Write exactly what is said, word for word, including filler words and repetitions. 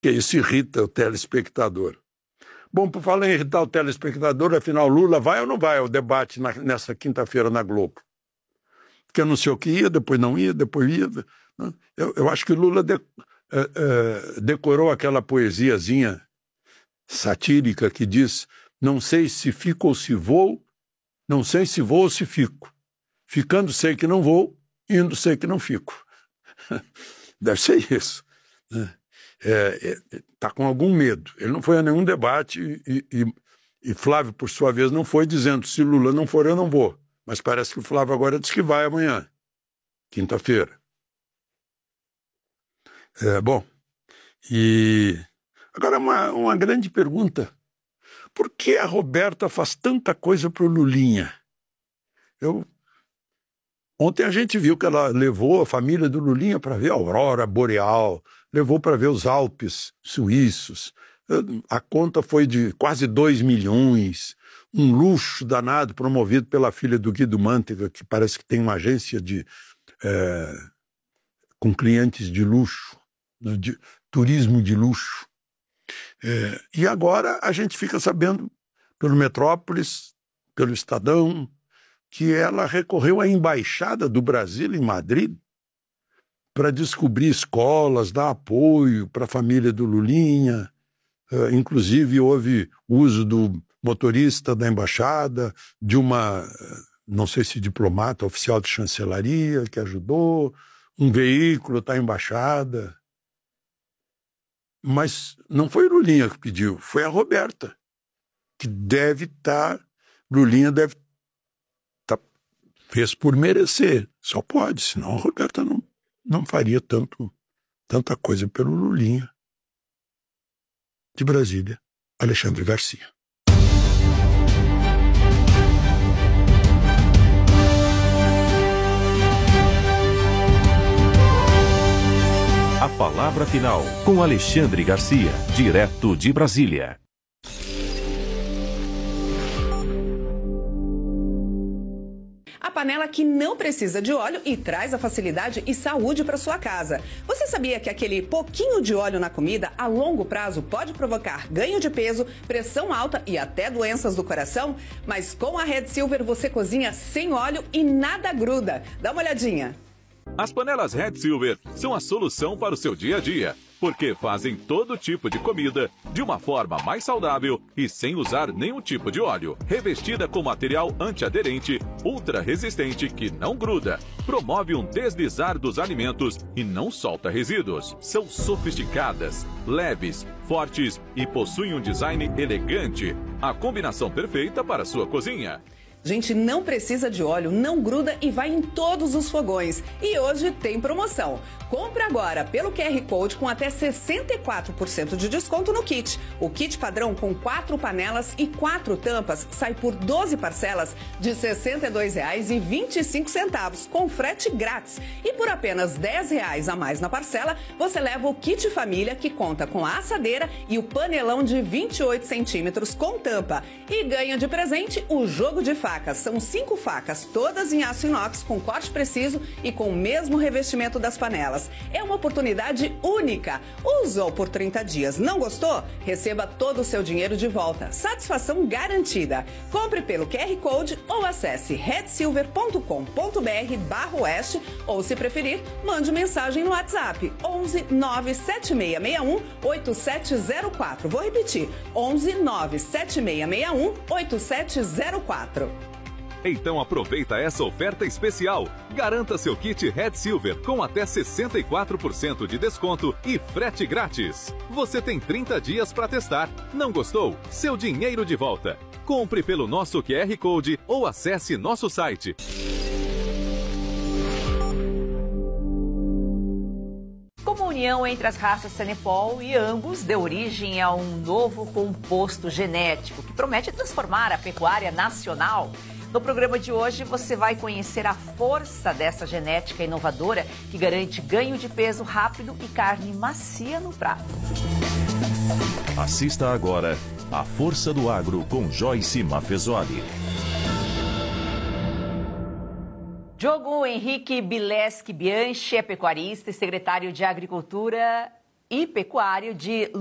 que isso irrita o telespectador. Bom, por falar em irritar o telespectador, afinal, Lula vai ou não vai ao debate na, nessa quinta-feira na Globo? Porque anunciou que ia, depois não ia, depois ia. Eu, eu acho que Lula de, é, é, decorou aquela poesiazinha satírica que diz: não sei se fico ou se vou, não sei se vou ou se fico. Ficando sei que não vou, indo sei que não fico. Deve ser isso. Né? Está é, é, com algum medo. Ele não foi a nenhum debate e, e, e Flávio, por sua vez, não foi dizendo: se Lula não for, eu não vou. Mas parece que o Flávio agora diz que vai amanhã, quinta-feira. É, bom, e agora uma, uma grande pergunta. Por que a Roberta faz tanta coisa para o Lulinha? Eu... Ontem a gente viu que ela levou a família do Lulinha para ver a aurora boreal, levou para ver os Alpes suíços. A conta foi de quase dois milhões, um luxo danado promovido pela filha do Guido Mantega, que parece que tem uma agência de, é, com clientes de luxo, de turismo de luxo. É, e agora a gente fica sabendo, pelo Metrópolis, pelo Estadão, que ela recorreu à Embaixada do Brasil em Madrid para descobrir escolas, dar apoio para a família do Lulinha. Uh, inclusive, houve uso do motorista da embaixada, de uma, não sei se diplomata, oficial de chancelaria, que ajudou, um veículo está à embaixada. Mas não foi o Lulinha que pediu, foi a Roberta, que deve estar, tá, Lulinha deve estar, tá, fez por merecer, só pode, senão a Roberta não, não faria tanto, tanta coisa pelo Lulinha. De Brasília, Alexandre Garcia. A palavra final com Alexandre Garcia, direto de Brasília. A panela que não precisa de óleo e traz a facilidade e saúde para sua casa. Você sabia que aquele pouquinho de óleo na comida, a longo prazo, pode provocar ganho de peso, pressão alta e até doenças do coração? Mas com a Red Silver você cozinha sem óleo e nada gruda. Dá uma olhadinha. As panelas Red Silver são a solução para o seu dia a dia, porque fazem todo tipo de comida de uma forma mais saudável e sem usar nenhum tipo de óleo. Revestida com material antiaderente, ultra resistente que não gruda, promove um deslizar dos alimentos e não solta resíduos. São sofisticadas, leves, fortes e possuem um design elegante. A combinação perfeita para a sua cozinha. Gente, não precisa de óleo, não gruda e vai em todos os fogões. E hoje tem promoção. Compre agora pelo Q R Code com até sessenta e quatro por cento de desconto no kit. O kit padrão com quatro panelas e quatro tampas sai por doze parcelas de sessenta e dois reais e vinte e cinco centavos, com frete grátis. E por apenas dez reais a mais na parcela, você leva o kit família, que conta com a assadeira e o panelão de vinte e oito centímetros com tampa. E ganha de presente o jogo de facas. São cinco facas, todas em aço inox, com corte preciso e com o mesmo revestimento das panelas. É uma oportunidade única. Usou por trinta dias, não gostou? Receba todo o seu dinheiro de volta. Satisfação garantida. Compre pelo Q R Code ou acesse red silver ponto com ponto br barra oeste ou, se preferir, mande mensagem no WhatsApp onze nove sete seis seis um oito sete zero quatro. Vou repetir, onze nove sete seis seis um oito sete zero quatro. Então aproveita essa oferta especial. Garanta seu kit Red Silver com até sessenta e quatro por cento de desconto e frete grátis. Você tem trinta dias para testar. Não gostou? Seu dinheiro de volta. Compre pelo nosso Q R Code ou acesse nosso site. Como a união entre as raças Senepol e Angus deu origem a um novo composto genético que promete transformar a pecuária nacional. No programa de hoje, você vai conhecer a força dessa genética inovadora que garante ganho de peso rápido e carne macia no prato. Assista agora A Força do Agro com Joyce Maffezoli. Diogo Henrique Bileski Bianchi é pecuarista e secretário de Agricultura e pecuário de